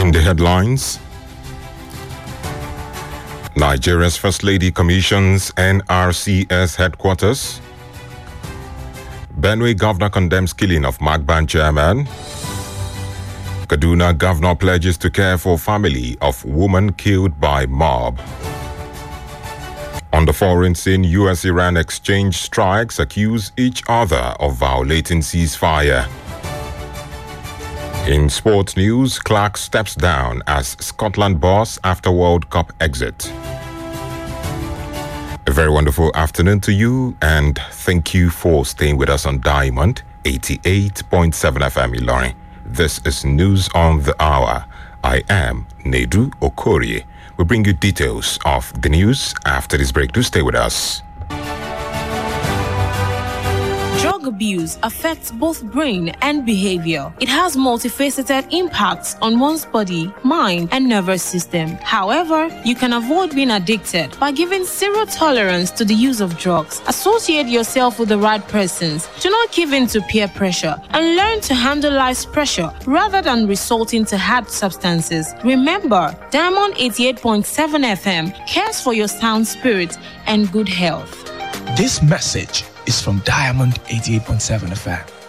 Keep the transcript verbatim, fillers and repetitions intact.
In the headlines, Nigeria's First Lady commissions N R C S headquarters. Benue governor condemns killing of Magban chairman. Kaduna governor pledges to care for family of woman killed by mob. On the foreign scene, U S-Iran exchange strikes accuse each other of violating ceasefire. In sports news, Clark steps down as Scotland boss after World Cup exit. A very wonderful afternoon to you, and thank you for staying with us on Diamond eighty-eight point seven F M Ilorin. This is News on the Hour. I am Nedu Okorie. We'll bring you details of the news after this break. Do stay with us. Drug abuse affects both brain and behavior. It has multifaceted impacts on one's body, mind, and nervous system. However, you can avoid being addicted by giving zero tolerance to the use of drugs. Associate yourself with the right persons. Do not give in to peer pressure and learn to handle life's pressure rather than resorting to hard substances. Remember, Diamond eighty-eight point seven F M cares for your sound spirit and good health. This message is from Diamond eighty-eight point seven F M.